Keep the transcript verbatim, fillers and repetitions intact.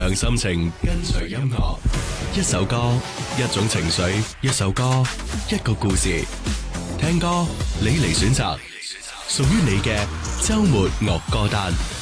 讓心情跟隨音樂，一首歌，一種情緒，一首歌，一個故事。聽歌，你嚟選擇，屬於你嘅周末樂歌單。